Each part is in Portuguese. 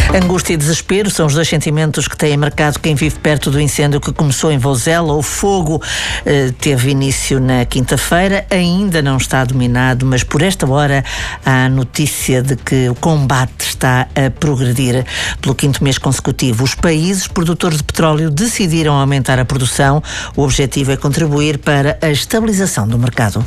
Angústia e desespero são os dois sentimentos que têm marcado quem vive perto do incêndio que começou em Vozela. O fogo teve início na quinta-feira, ainda não está dominado, mas por esta hora há a notícia de que o combate está a progredir. Pelo quinto mês consecutivo, os países produtores de petróleo decidiram aumentar a produção. O objetivo é contribuir para a estabilização do mercado.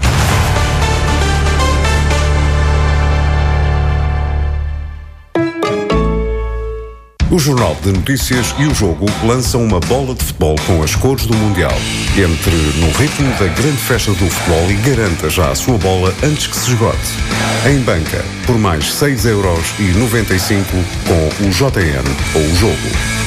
O Jornal de Notícias e o Jogo lançam uma bola de futebol com as cores do Mundial. Entre no ritmo da grande festa do futebol e garanta já a sua bola antes que se esgote. Em banca, por mais 6,95€ com o JN ou o Jogo.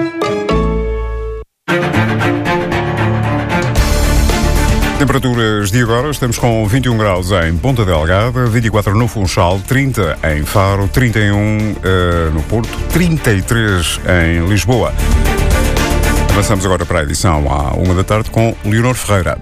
Temperaturas de agora, estamos com 21 graus em Ponta Delgada, 24 no Funchal, 30 em Faro, 31 no Porto, 33 em Lisboa. Avançamos agora para a edição à 1 da tarde com Leonor Ferreira.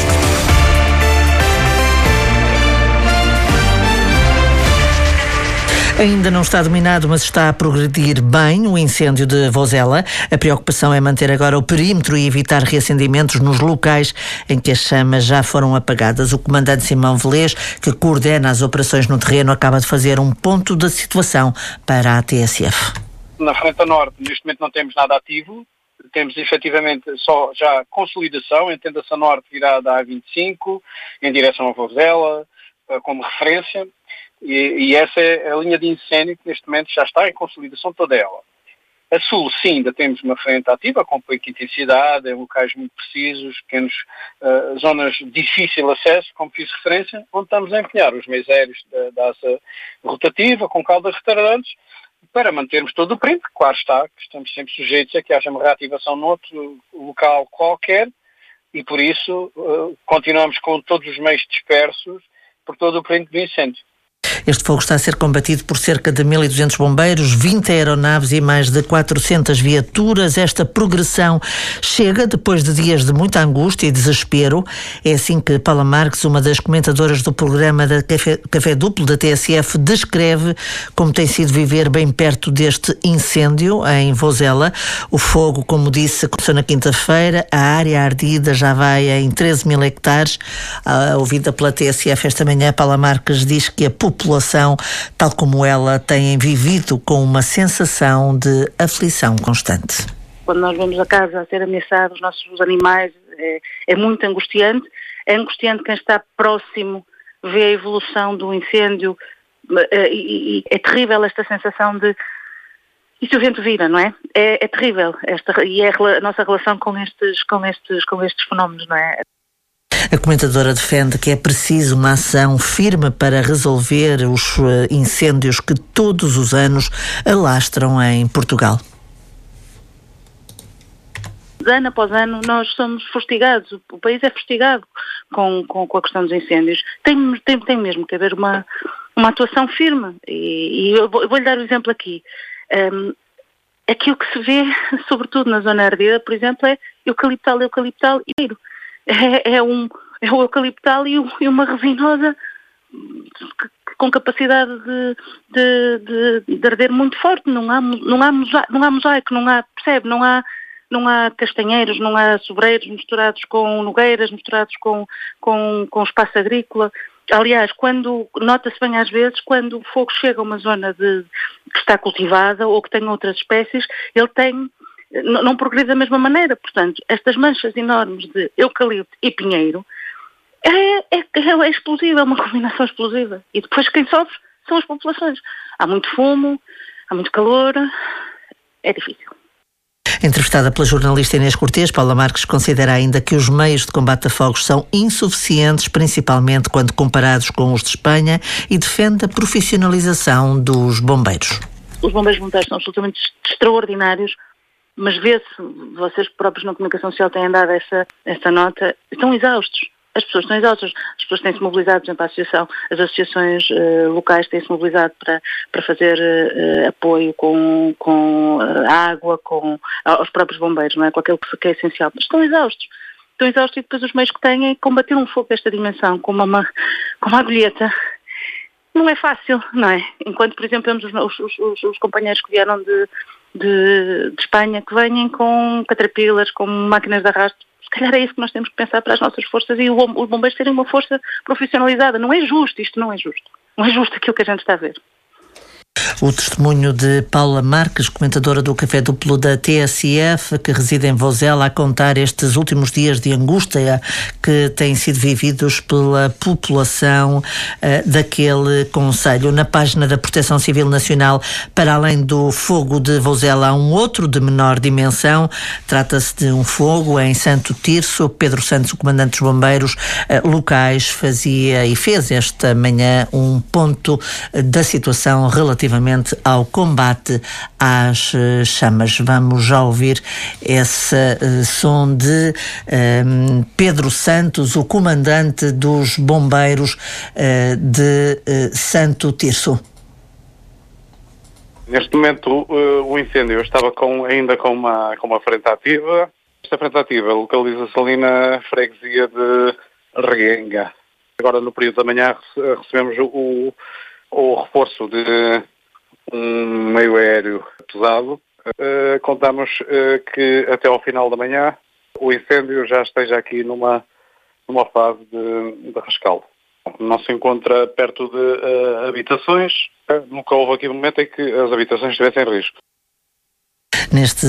Ainda não está dominado, mas está a progredir bem o incêndio de Vozela. A preocupação é manter agora o perímetro e evitar reacendimentos nos locais em que as chamas já foram apagadas. O comandante Simão Velez, que coordena as operações no terreno, acaba de fazer um ponto da situação para a TSF. Na frente a norte, neste momento não temos nada ativo. Temos efetivamente só já consolidação, entenda-se a norte virada à A25, em direção a Vozela, como referência. E essa é a linha de incêndio que neste momento já está em consolidação toda ela. A sul, sim, ainda temos uma frente ativa, com pouca intensidade, em locais muito precisos, pequenos, zonas de difícil acesso, como fiz referência, onde estamos a empenhar os meios aéreos da asa rotativa, com caudas retardantes, para mantermos todo o perímetro. Claro está, que estamos sempre sujeitos a que haja uma reativação noutro local qualquer, e por isso continuamos com todos os meios dispersos por todo o perímetro do incêndio. Este fogo está a ser combatido por cerca de 1.200 bombeiros, 20 aeronaves e mais de 400 viaturas. Esta progressão chega depois de dias de muita angústia e desespero. É assim que Paula Marques, uma das comentadoras do programa da Café Duplo da TSF, descreve como tem sido viver bem perto deste incêndio em Vozela. O fogo, como disse, começou na quinta-feira. A área ardida já vai em 13 mil hectares. Ouvida pela TSF esta manhã, Paula Marques diz que a população, tal como ela, tem vivido com uma sensação de aflição constante. Quando nós vemos a casa a ser ameaçada, os nossos animais, é muito angustiante. É angustiante quem está próximo, vê a evolução do incêndio, e é terrível esta sensação de... E se o vento vira, não é? É terrível. E é a nossa relação com estes fenómenos, não é? A comentadora defende que é preciso uma ação firme para resolver os incêndios que todos os anos alastram em Portugal. Ano após ano nós somos fustigados, o país é fustigado com a questão dos incêndios. Tem mesmo que haver uma atuação firme e eu vou-lhe dar o exemplo aqui. Aquilo que se vê, sobretudo na zona ardida, por exemplo, é eucaliptal e milho. É o eucaliptal e uma resinosa com capacidade de arder muito forte. Não há mosaico, percebe? Não há castanheiros, não há sobreiros misturados com nogueiras, misturados com espaço agrícola. Aliás, nota-se bem às vezes, quando o fogo chega a uma zona que está cultivada ou que tem outras espécies, ele não progride da mesma maneira. Portanto, estas manchas enormes de eucalipto e pinheiro é explosiva, é uma combinação explosiva. E depois quem sofre são as populações. Há muito fumo, há muito calor, é difícil. Entrevistada pela jornalista Inês Cortês, Paula Marques considera ainda que os meios de combate a fogos são insuficientes, principalmente quando comparados com os de Espanha, e defende a profissionalização dos bombeiros. Os bombeiros voluntários são absolutamente extraordinários, mas vê-se, vocês próprios na comunicação social têm dado essa nota, estão exaustos. As pessoas estão exaustas, as pessoas têm-se mobilizado, por exemplo, as associações locais têm-se mobilizado para fazer apoio com água, aos próprios bombeiros, não é? Com aquilo que é essencial. Mas estão exaustos e depois os meios que têm é combater um fogo desta dimensão, com uma agulheta, não é fácil, não é? Enquanto, por exemplo, temos os companheiros que vieram de Espanha, que vêm com caterpillars, com máquinas de arrasto, se calhar é isso que nós temos que pensar para as nossas forças e os bombeiros terem uma força profissionalizada. Não é justo, isto não é justo. Não é justo aquilo que a gente está a ver. O testemunho de Paula Marques, comentadora do Café Duplo da TSF, que reside em Vozela, a contar estes últimos dias de angústia que têm sido vividos pela população daquele concelho. Na página da Proteção Civil Nacional, para além do fogo de Vozela, há um outro de menor dimensão. Trata-se de um fogo em Santo Tirso. Pedro Santos, o comandante dos bombeiros locais, fez esta manhã um ponto da situação relativamente ao combate às chamas. Vamos já ouvir esse som de Pedro Santos, o comandante dos bombeiros de Santo Tirso. Neste momento o incêndio estava ainda com uma frente ativa. Esta frente ativa localiza-se ali na freguesia de Reguenga. Agora no período da manhã recebemos o reforço de um meio aéreo pesado. Contamos que até ao final da manhã o incêndio já esteja aqui numa fase de rescaldo. Não se encontra perto de habitações. Nunca houve aqui um momento em que as habitações estivessem em risco. Neste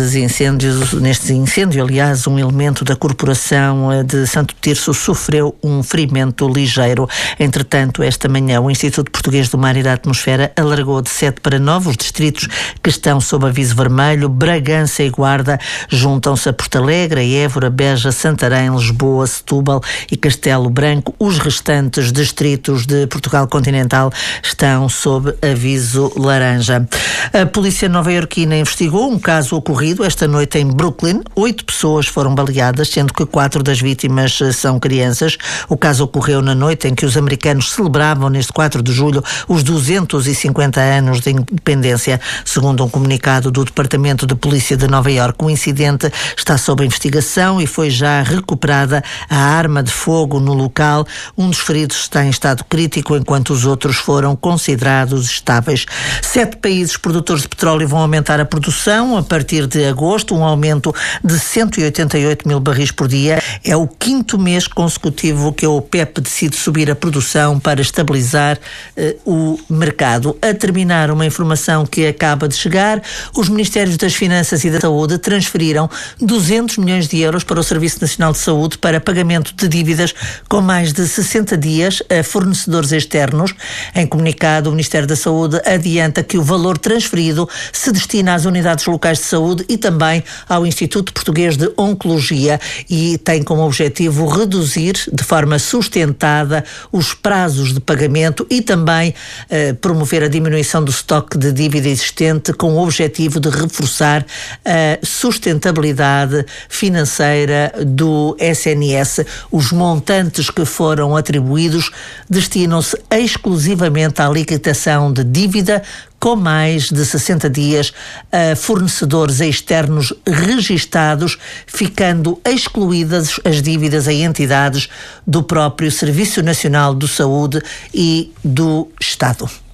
incêndio, aliás, um elemento da Corporação de Santo Tirso sofreu um ferimento ligeiro. Entretanto, esta manhã, o Instituto Português do Mar e da Atmosfera alargou de 7 para 9 os distritos que estão sob aviso vermelho. Bragança e Guarda juntam-se a Porto Alegre, Évora, Beja, Santarém, Lisboa, Setúbal e Castelo Branco. Os restantes distritos de Portugal continental estão sob aviso laranja. A polícia nova-iorquina investigou um caso ocorrido esta noite em Brooklyn. 8 pessoas foram baleadas, sendo que 4 das vítimas são crianças. O caso ocorreu na noite em que os americanos celebravam, neste 4 de julho, os 250 anos de independência. Segundo um comunicado do Departamento de Polícia de Nova Iorque, o incidente está sob investigação e foi já recuperada a arma de fogo no local. Um dos feridos está em estado crítico, enquanto os outros foram considerados estáveis. 7 países produtores de petróleo vão aumentar a produção a partir de agosto, um aumento de 188 mil barris por dia. É o 5º mês consecutivo que a OPEP decide subir a produção para estabilizar o mercado. A terminar, uma informação que acaba de chegar: os Ministérios das Finanças e da Saúde transferiram 200 milhões de euros para o Serviço Nacional de Saúde para pagamento de dívidas com mais de 60 dias a fornecedores externos. Em comunicado, o Ministério da Saúde adianta que o valor transferido se destina às unidades locais de saúde e também ao Instituto Português de Oncologia e tem como objetivo reduzir de forma sustentada os prazos de pagamento e também promover a diminuição do estoque de dívida existente, com o objetivo de reforçar a sustentabilidade financeira do SNS. Os montantes que foram atribuídos destinam-se exclusivamente à liquidação de dívida com mais de 60 dias a fornecedores externos registados, ficando excluídas as dívidas a entidades do próprio Serviço Nacional de Saúde e do Estado.